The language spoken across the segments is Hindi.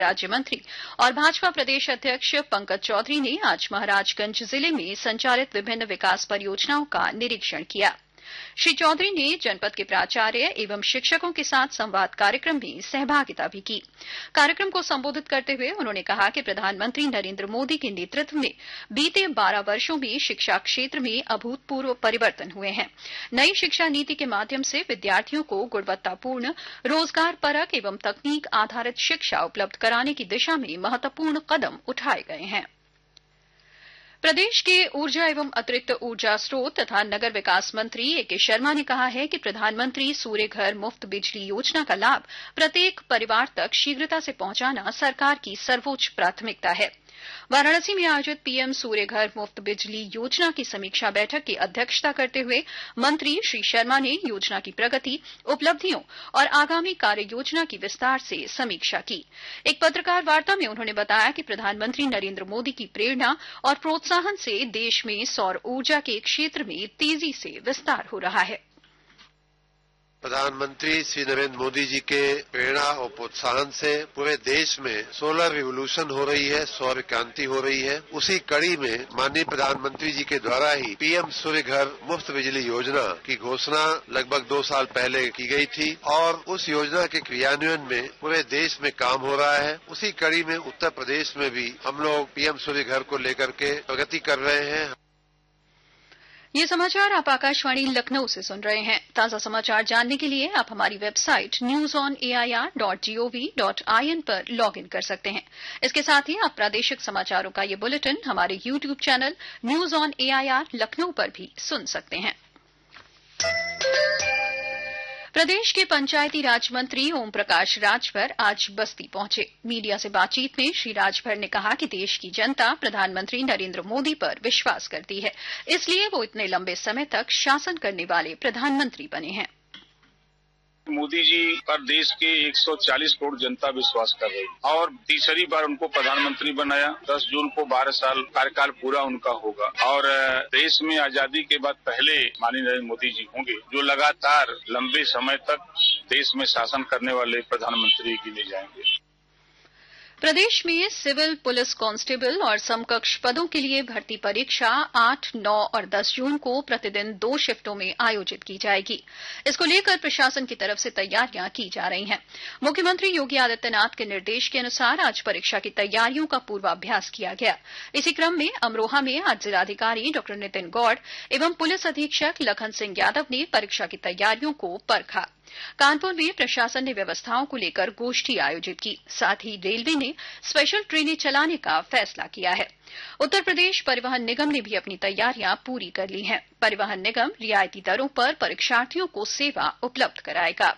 राज्य मंत्री और भाजपा प्रदेश अध्यक्ष पंकज चौधरी ने आज महाराजगंज जिले में संचालित विभिन्न विकास परियोजनाओं का निरीक्षण किया। श्री चौधरी ने जनपद के प्राचार्य एवं शिक्षकों के साथ संवाद कार्यक्रम में सहभागिता भी की। कार्यक्रम को संबोधित करते हुए उन्होंने कहा कि प्रधानमंत्री नरेंद्र मोदी के नेतृत्व में बीते 12 वर्षों में शिक्षा क्षेत्र में अभूतपूर्व परिवर्तन हुए हैं। नई शिक्षा नीति के माध्यम से विद्यार्थियों को गुणवत्तापूर्ण, रोजगारपरक एवं तकनीक आधारित शिक्षा उपलब्ध कराने की दिशा में महत्वपूर्ण कदम उठाए गए हैं। प्रदेश के ऊर्जा एवं अतिरिक्त ऊर्जा स्रोत तथा नगर विकास मंत्री ए के शर्मा ने कहा है कि प्रधानमंत्री सूर्य घर मुफ्त बिजली योजना का लाभ प्रत्येक परिवार तक शीघ्रता से पहुंचाना सरकार की सर्वोच्च प्राथमिकता है। वाराणसी में आयोजित पीएम सूर्य घर मुफ्त बिजली योजना की समीक्षा बैठक की अध्यक्षता करते हुए मंत्री श्री शर्मा ने योजना की प्रगति, उपलब्धियों और आगामी कार्य योजना की विस्तार से समीक्षा की। एक पत्रकार वार्ता में उन्होंने बताया कि प्रधानमंत्री नरेंद्र मोदी की प्रेरणा और प्रोत्साहन से देश में सौर ऊर्जा के क्षेत्र में तेजी से विस्तार हो रहा है। प्रधानमंत्री श्री नरेंद्र मोदी जी के प्रेरणा और प्रोत्साहन से पूरे देश में सोलर रिवोल्यूशन हो रही है, सौर क्रांति हो रही है। उसी कड़ी में माननीय प्रधानमंत्री जी के द्वारा ही पीएम सूर्य घर मुफ्त बिजली योजना की घोषणा लगभग 2 साल पहले की गई थी और उस योजना के क्रियान्वयन में पूरे देश में काम हो रहा है। उसी कड़ी में उत्तर प्रदेश में भी हम लोग पीएम सूर्य घर को लेकर के प्रगति कर रहे हैं। ये समाचार आप आकाशवाणी लखनऊ से सुन रहे हैं। ताजा समाचार जानने के लिए आप हमारी वेबसाइट newsonair.gov.in पर लॉगिन कर सकते हैं। इसके साथ ही आप प्रादेशिक समाचारों का ये बुलेटिन हमारे YouTube channel news on AIR Lucknow पर भी सुन सकते हैं। प्रदेश के पंचायती राज मंत्री ओम प्रकाश राजभर आज बस्ती पहुंचे। मीडिया से बातचीत में श्री राजभर ने कहा कि देश की जनता प्रधानमंत्री नरेंद्र मोदी पर विश्वास करती है, इसलिए वो इतने लंबे समय तक शासन करने वाले प्रधानमंत्री बने हैं। मोदी जी पर देश के 140 करोड़ जनता विश्वास कर रही और तीसरी बार उनको प्रधानमंत्री बनाया। 10 जून को 12 साल कार्यकाल पूरा उनका होगा और देश में आजादी के बाद पहले माननीय नरेंद्र मोदी जी होंगे जो लगातार लंबे समय तक देश में शासन करने वाले प्रधानमंत्री गिने जाएंगे। प्रदेश में सिविल पुलिस कांस्टेबल और समकक्ष पदों के लिए भर्ती परीक्षा 8, 9 और 10 जून को प्रतिदिन 2 शिफ्टों में आयोजित की जाएगी। इसको लेकर प्रशासन की तरफ से तैयारियां की जा रही हैं। मुख्यमंत्री योगी आदित्यनाथ के निर्देश के अनुसार आज परीक्षा की तैयारियों का पूर्वाभ्यास किया गया। इसी क्रम में अमरोहा में आज जिलाधिकारी डॉ नितिन गौड़ एवं पुलिस अधीक्षक लखन सिंह यादव ने परीक्षा की तैयारियों को परखा। कानपुर में प्रशासन ने व्यवस्थाओं को लेकर गोष्ठी आयोजित की। साथ ही रेलवे ने स्पेशल ट्रेनें चलाने का फैसला किया है। उत्तर प्रदेश परिवहन निगम ने भी अपनी तैयारियां पूरी कर ली हैं। परिवहन निगम रियायती दरों पर परीक्षार्थियों को सेवा उपलब्ध कराएगा।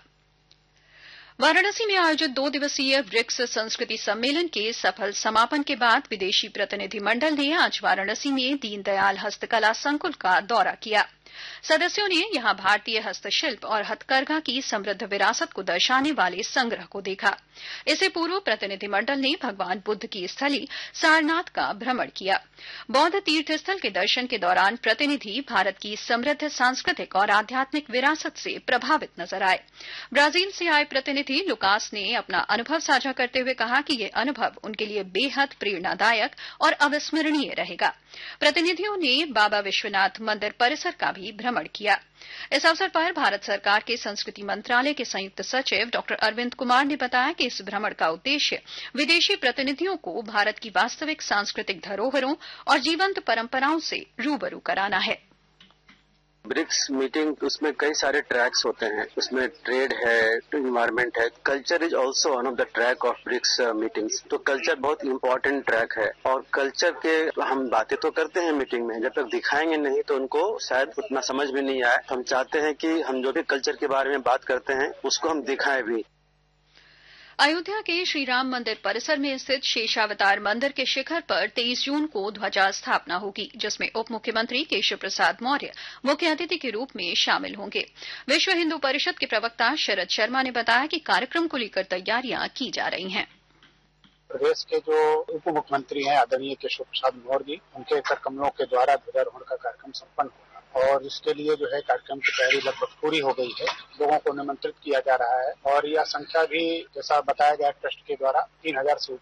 वाराणसी में आयोजित 2 दिवसीय ब्रिक्स संस्कृति सम्मेलन के सफल समापन के बाद विदेशी प्रतिनिधिमंडल ने आज वाराणसी में दीनदयाल हस्तकला संकुल का दौरा किया। सदस्यों ने यहां भारतीय हस्तशिल्प और हथकरघा की समृद्ध विरासत को दर्शाने वाले संग्रह को देखा। इससे पूर्व प्रतिनिधिमंडल ने भगवान बुद्ध की स्थली सारनाथ का भ्रमण किया। बौद्ध तीर्थस्थल के दर्शन के दौरान प्रतिनिधि भारत की समृद्ध सांस्कृतिक और आध्यात्मिक विरासत से प्रभावित नजर आए। ब्राजील से आए प्रतिनिधि लुकास ने अपना अनुभव साझा करते हुए कहा कि ये अनुभव उनके लिए बेहद प्रेरणादायक और अविस्मरणीय रहेगा। प्रतिनिधियों ने बाबा विश्वनाथ मंदिर परिसर का भी भ्रमण किया। इस अवसर पर भारत सरकार के संस्कृति मंत्रालय के संयुक्त सचिव डॉ अरविंद कुमार ने बताया कि इस भ्रमण का उद्देश्य विदेशी प्रतिनिधियों को भारत की वास्तविक सांस्कृतिक धरोहरों और जीवंत परंपराओं से रूबरू कराना है। ब्रिक्स मीटिंग उसमें कई सारे ट्रैक्स होते हैं। उसमें ट्रेड है, इन्वायरमेंट है, culture is also one of the track of BRICS meetings. तो कल्चर बहुत इंपॉर्टेंट ट्रैक है और कल्चर के हम बातें तो करते हैं मीटिंग में, जब तक दिखाएंगे नहीं तो उनको शायद उतना समझ में नहीं आए। हम चाहते हैं कि हम जो भी कल्चर के बारे में बात करते हैं उसको हम दिखाएं भी। अयोध्या के श्री राम मंदिर परिसर में स्थित शेषावतार मंदिर के शिखर पर 23 जून को ध्वजा स्थापना होगी, जिसमें उप मुख्यमंत्री केशव प्रसाद मौर्य मुख्य अतिथि के रूप में शामिल होंगे। विश्व हिंदू परिषद के प्रवक्ता शरद शर्मा ने बताया कि कार्यक्रम को लेकर तैयारियां की जा रही हैं। प्रदेश के जो उप मुख्यमंत्री हैं आदरणीय केशव प्रसाद मौर्य जी, उनके कर कमलों के द्वारा ध्वजारोहण का कार्यक्रम संपन्न होगा और इसके लिए जो है कार्यक्रम की तैयारी लगभग पूरी हो गई है। लोगों को निमंत्रित किया जा रहा है और यह संख्या भी जैसा बताया गया ट्रस्ट के द्वारा 3000 से